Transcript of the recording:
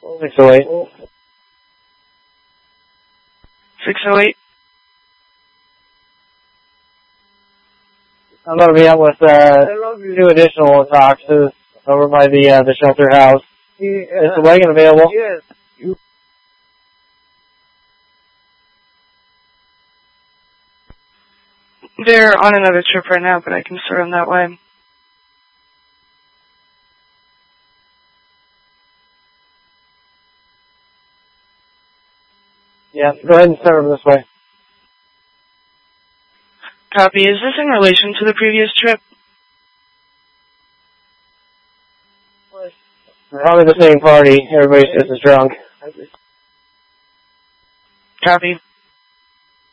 608. 608. I'm going to be out with 2 additional boxes over by the shelter house. Is the wagon available? Yes. They're on another trip right now, but I can start them that way. Yeah, go ahead and start them this way. Copy. Is this in relation to the previous trip? Probably the same party. Everybody's just as drunk. Copy.